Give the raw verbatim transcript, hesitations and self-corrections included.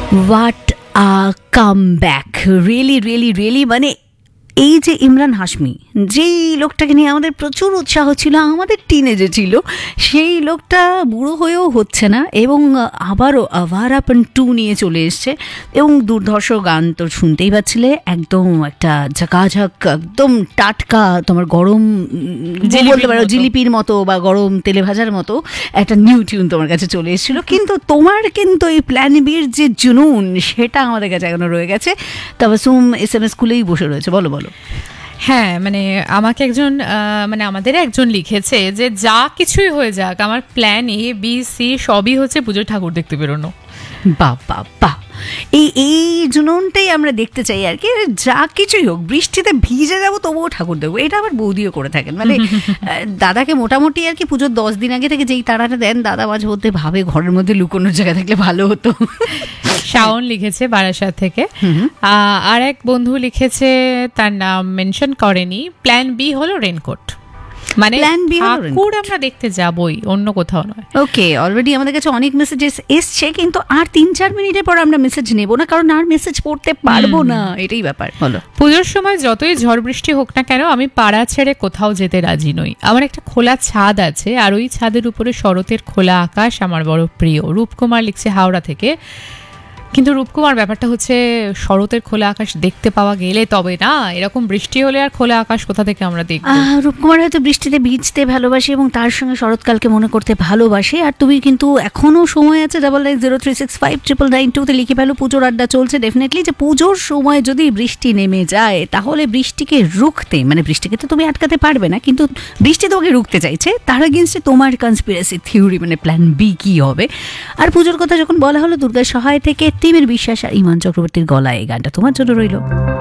What a come back, really really really. মানে এই যে ইমরান হাশমি, যেই লোকটাকে নিয়ে আমাদের প্রচুর উৎসাহ ছিল, আমাদের টিনেজে ছিল, সেই লোকটা বুড়ো হয়েও হচ্ছে না এবং আবারও আভারাপন টু নিয়ে চলে এসছে এবং দুর্ধর্ষ গান তো শুনতেই পাচ্ছিলে, একদম একটা ঝাঁকাঝাক, একদম টাটকা, তোমার গরম বলতে পারো জিলিপির মতো বা গরম তেলে ভাজার মতো একটা নিউ টিউন তোমার কাছে চলে এসেছিল। কিন্তু তোমার কিন্তু এই প্ল্যান বির যে জুনুন, সেটা আমাদের কাছে এখনো রয়ে গেছে। তবে সুম এস এম এস খুলেই বসে রয়েছে, বলো বলো। হ্যাঁ, মানে আমাকে একজন মানে আমাদের একজন লিখেছে যে যা কিছুই হয়ে যাক, আমার প্ল্যান এ বি সি সবই হচ্ছে পুজোর ঠাকুর দেখতে বেরোনো। বাহ বাহ বাহ, এই এই জুনুনটাই আমরা দেখতে চাই আর কি। যা কিছুই হোক, বৃষ্টিতে ভিজে যাবো তবুও ঠাকুর দেখবো, এটা আবার বৌদিও করে থাকেন। মানে দাদাকে মোটামুটি আর কি পুজোর দশ দিন আগে থেকে যেই তাড়াটা দেন, দাদা মাঝে মধ্যে ভাবে ঘরের মধ্যে লুকোনোর জায়গা থাকলে ভালো হতো। শাওন লিখেছে বারাসাত থেকে। আর এক বন্ধু লিখেছে, তার নাম মেনশন করেনি, প্ল্যান বি হলো রেনকোট। মানে ঠাকুর আমরা দেখতে যাবই, অন্য কোথাও নয়। ওকে, অলরেডি আমাদের কাছে অনেক মেসেজেস এসছে, কিন্তু আর তিন চার মিনিটের পর আমরা মেসেজ নেব না, কারণ আর মেসেজ পড়তে পারবো না, এটাই ব্যাপার। বলো। পুজোর সময় যতই ঝড় বৃষ্টি হোক না কেন, আমি পাড়া ছেড়ে কোথাও যেতে রাজি নই। আমার একটা খোলা ছাদ আছে, আর ওই ছাদের উপরে শরতের খোলা আকাশ আমার বড় প্রিয়। রূপকুমার লিখছে হাওড়া থেকে। কিন্তু রূপকুমার, ব্যাপারটা হচ্ছে শরতের খোলা আকাশ দেখতে পাওয়া গেলে তবে না, এরকম বৃষ্টি হলে আর খোলা আকাশ কোথা থেকে আমরা দেখব? রূপকুমার হয়তো বৃষ্টিতে ভিজতে ভালোবাসে এবং তার সঙ্গে শরৎকালকে মনে করতে ভালোবাসে। আর তুমি কিন্তু এখনো সময় আছে, double nine zero three six five triple nine টুতে লিখে ফেলো। পুজোর আড্ডা চলছে ডেফিনেটলি, যে পুজোর সময় যদি বৃষ্টি নেমে যায়, তাহলে বৃষ্টিকে রুখতে, মানে বৃষ্টিকে তো তুমি আটকাতে পারবে না, কিন্তু বৃষ্টি তোমাকে রুখতে চাইছে, তার এগেইনস্টে তোমার কনস্পিরেসি থিওরি, মানে প্ল্যান বি কি হবে? আর পুজোর কথা যখন বলা হলো, দুর্গার সহায় থেকে টিমের বিশ্বাস আর ইমান চক্রবর্তীর গলায় এই গানটা তোমার জন্য রইল।